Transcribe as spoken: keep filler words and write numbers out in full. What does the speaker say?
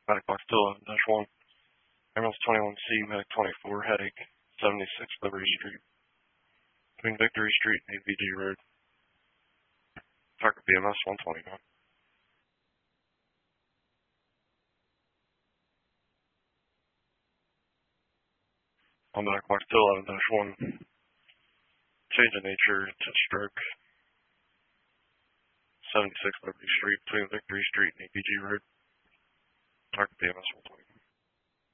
Medic Box two eleven dash one. Ambulance twenty-one C, Medic twenty-four, headache, seventy-six Liberty Street. Between Victory Street and A V G Road. Target B M S one twenty-nine. On Medic Box two eleven dash one. Change in nature to stroke. seventy-six Liberty Street, between Victory Street and A V G Road. Target B M S one twenty-nine.